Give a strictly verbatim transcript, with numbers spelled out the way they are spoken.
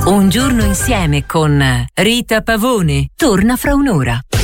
Un giorno insieme con Rita Pavone torna fra un'ora.